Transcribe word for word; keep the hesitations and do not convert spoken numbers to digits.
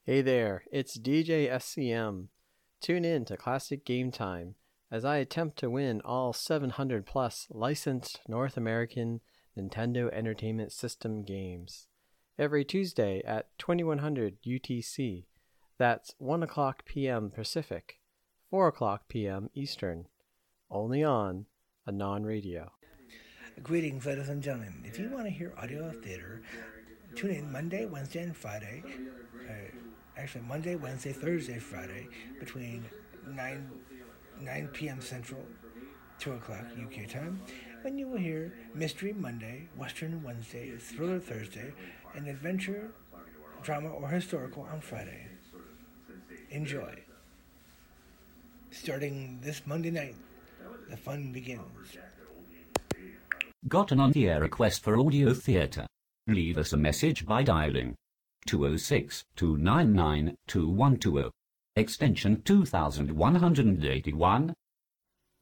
Hey there, it's D J S C M. Tune in to Classic Game Time as I attempt to win all seven hundred plus licensed North American Nintendo Entertainment System games every Tuesday at twenty-one hundred U T C. That's one o'clock p m Pacific, four o'clock p m Eastern. Only on Anon Radio. Greetings, ladies and gentlemen. If you want to hear audio theater, tune in Monday, Wednesday, and Friday. Uh, actually, Monday, Wednesday, Thursday, Friday, between nine p m Central, two o'clock U K time, when you will hear Mystery Monday, Western Wednesday, Thriller Thursday, and Adventure, Drama, or Historical on Friday. Enjoy. Starting this Monday night, the fun begins. Got an on-the-air request for audio theatre? Leave us a message by dialing two oh six, two nine nine, two one two oh, extension two thousand one hundred eighty-one,